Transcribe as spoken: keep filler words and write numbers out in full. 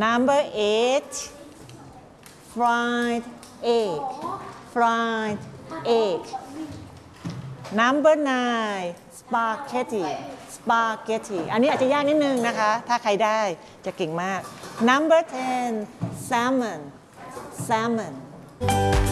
number eight fried egg fried egg number nine spaghetti spaghetti อันนี้อาจจะยากนิดนึงนะคะถ้าใครได้จะเก่งมาก number ten salmon salmon